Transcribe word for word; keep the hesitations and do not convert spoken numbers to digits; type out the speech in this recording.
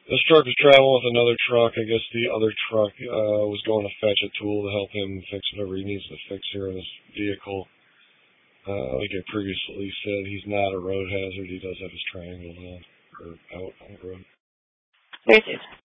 This truck was traveling with another truck. I guess the other truck uh, was going to fetch a tool to help him fix whatever he needs to fix here in his vehicle. Uh, like I previously said, he's not a road hazard. He does have his triangle on or out on the road. Very safe.